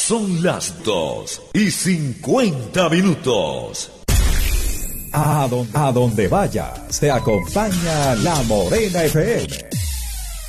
Son las 2:50. A donde vayas, te acompaña La Morena FM.